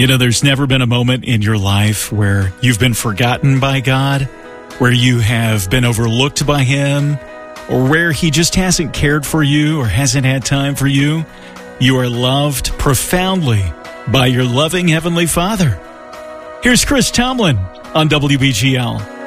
You know, there's never been a moment in your life where you've been forgotten by God, where you have been overlooked by Him, or where He just hasn't cared for you or hasn't had time for you. You are loved profoundly by your loving Heavenly Father. Here's Chris Tomlin on WBGL.